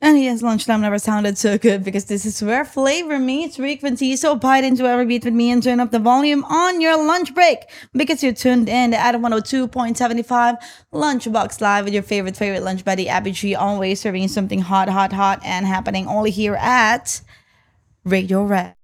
And yes, lunchtime never sounded so good because this is where flavor meets frequency. So bite into every beat with me and turn up the volume on your lunch break because you're tuned in at 102.75 Lunchbox Live with your favorite lunch buddy, Abby G, always serving you something hot, hot, hot and happening only here at Radio Red.